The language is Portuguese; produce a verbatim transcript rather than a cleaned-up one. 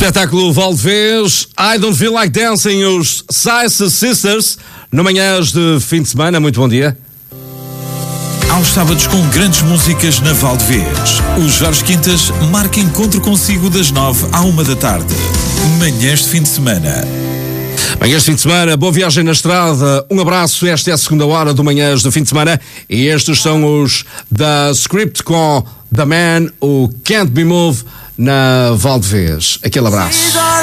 Espetáculo Valdevez, I Don't Feel Like Dancing, os Size Sisters, no manhãs de fim de semana. Muito bom dia. Aos sábados com grandes músicas na Valdevez. Os Jorge Quintas marca encontro consigo das nove à uma da tarde. Manhãs de fim de semana. Manhãs de fim de semana, boa viagem na estrada, um abraço, esta é a segunda hora do Manhãs de fim de semana e estes são os da Script com The Man, o Can't Be Moved na Valdevez. Aquele abraço.